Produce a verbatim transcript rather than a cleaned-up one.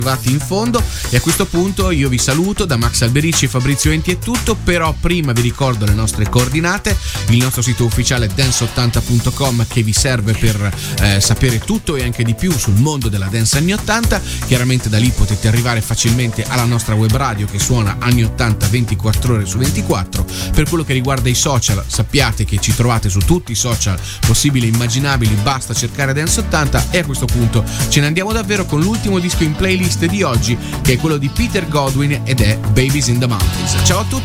arrivati in fondo, e a questo punto io vi saluto. Da Max Alberici e Fabrizio Enti è tutto, però prima vi ricordo le nostre coordinate: il nostro sito ufficiale dance ottanta punto com, che vi serve per eh, sapere tutto e anche di più sul mondo della dance anni ottanta. Chiaramente da lì potete arrivare facilmente alla nostra web radio che suona anni ottanta ventiquattro ore su ventiquattro. Per quello che riguarda i social, sappiate che ci trovate su tutti i social possibili e immaginabili, basta cercare Dance ottanta. E a questo punto ce ne andiamo davvero con l'ultimo disco in playlist di oggi, che è quello di Peter Godwin ed è Babies in the Mountains. Ciao a tutti.